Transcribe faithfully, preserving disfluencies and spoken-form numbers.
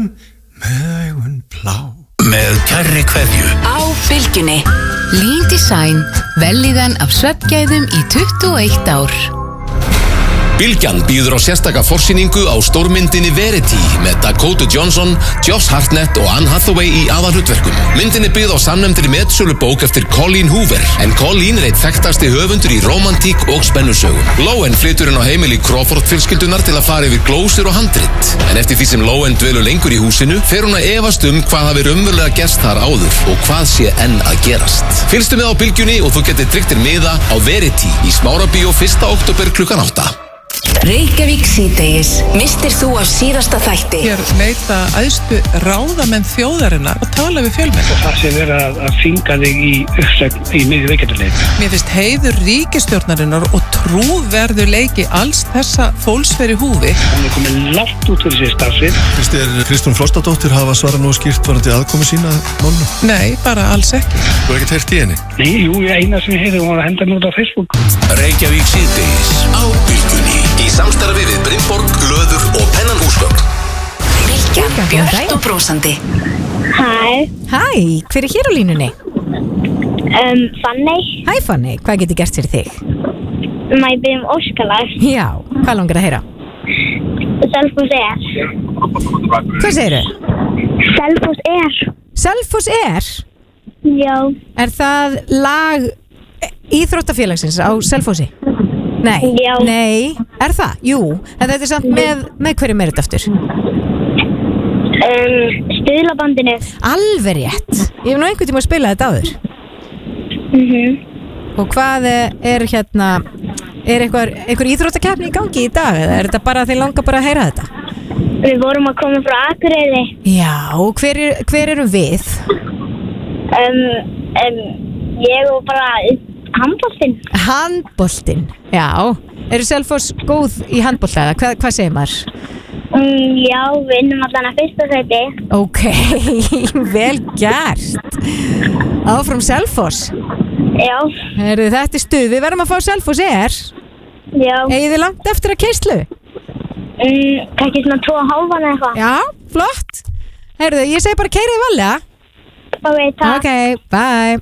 bílnum með augun blá. Með kærri kveðju Á Bylgjunni. Lean Design, vellíðan af svefngæðum í tuttugu og eitt ár. Bylgjan býður á sérstaka forsýningu á stórmyndinni Verity með Dakota Johnson, Josh Hartnett og Anne Hathaway í aðalhlutverkum. Myndin er byggð á samnefndri metsölu bók eftir Colleen Hoover, en Colleen er eitt þekktasti höfundur í rómantík og spennusögum. Lowen flytur inn á heimili Crawford fjölskyldunar til að fara yfir glósir og handrit. En eftir því sem Lowen dvelur lengur í húsinu, fer hún að efast um hvað hafi raunverulega gerst þar áður og hvað sé enn að gerast. Fylgstu með á Bylgjunni og þú getur tryggtir miða á Verity í Smárabíó fyrsta október klukkan átta. Reykjavík síðdegis. Mistir þú af síðasta þætti? Hér leita æðstu ráðamenn þjóðarinnar og tala við fjölmenn. Það sé verið að, að þvinga þig í uppsögn í miðju veikindaleik. Mér finnst heiður ríkisstjórnarinnar og trúverðuleiki alls þessa fólks fyrir húfi. Hún er komin langt út fyrir sér starfsvið. Finnst þér Kristrún Frostadóttir hafa svarað nú skýrt varandi aðkomu sína málnu? Nei, bara alls ekki. Þú er ekki teirt í henni? Nei, jú, eina sem ég heyrði, hún var að henda mér út á Facebook. Reykjavík síðdegis á Bylgjunni í samstarfi við Brynborg, Löður og Pennan húsgögn. Bylgjan, björt og brósandi. Hæ. Hæ, hver er hér á línunni? Um, Fanney. Hæ Fanney, hvað getur gert fyrir þig? Má ég byrja um óskalag? Já, hvað langar að heyra? Selfoss er. Hvað segirðu? Selfoss er. Selfoss er? Já. Er það lag íþróttafélagsins á Selfossi? Nei, Já. Nei, er það? Jú, en þetta er samt með, með hverju meira þetta aftur? Um, Stuðlabandinu. Alveg rétt. Ég hef nú einhvern tíma að spila þetta áður. Mhm. Og hvað er hérna, er eitthvað, eitthvað íþróttakeppni í gangi í dag? Eða er þetta bara að þið langar bara að heyra þetta? Við vorum að koma frá Akureyri. Já, hver, er, hver eru við? Um, um, ég og bara handboltinn. Handboltinn, já. Eru Selfoss góð í handbolta eða hvað, hvað segir maður? Um, já, við innum allan að fyrsta sæti. Ok, vel gert. Áfram Selfoss. Já. Heyrðu, þetta er stuð, við verðum að fá Selfoss er. Já. Eigið þið langt eftir að keislu? Um, kannski svona tvo og hálfan eða eitthvað. Já, flott. Heyrðu, ég segi bara keyrið valega. Ok, takk. Ok, bye.